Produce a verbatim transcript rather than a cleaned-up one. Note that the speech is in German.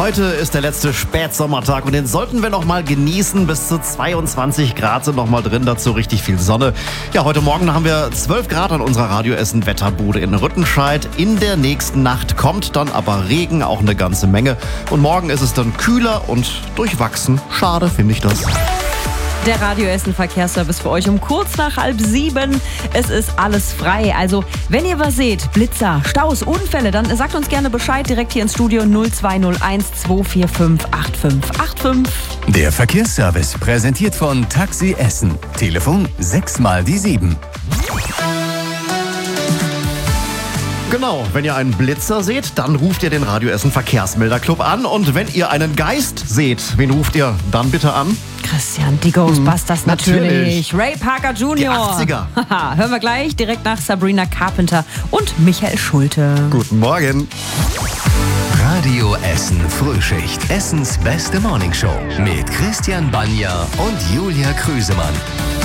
Heute ist der letzte Spätsommertag und den sollten wir noch mal genießen. Bis zu zweiundzwanzig Grad sind noch mal drin, dazu richtig viel Sonne. Ja, heute Morgen haben wir zwölf Grad an unserer Radioessen-Wetterbude in Rüttenscheid. In der nächsten Nacht kommt dann aber Regen, auch eine ganze Menge. Und morgen ist es dann kühler und durchwachsen. Schade finde ich das. Der Radioessen-Verkehrsservice für euch um kurz nach halb sieben. Es ist alles frei. Also, wenn ihr was seht, Blitzer, Staus, Unfälle, dann sagt uns gerne Bescheid direkt hier ins Studio null zwei null eins zwei vier fünf acht fünf acht fünf. Der Verkehrsservice präsentiert von Taxi Essen. Telefon sechs mal die sieben. Genau, wenn ihr einen Blitzer seht, dann ruft ihr den Radioessen Verkehrsmelderclub an. Und wenn ihr einen Geist seht, wen ruft ihr dann bitte an? Christian, die Ghostbusters hm, natürlich. natürlich. Ray Parker Junior Die achtziger. Haha, hören wir gleich direkt nach Sabrina Carpenter und Michael Schulte. Guten Morgen. Radio Essen Frühschicht. Essens beste Morningshow mit Christian Banja und Julia Krüsemann.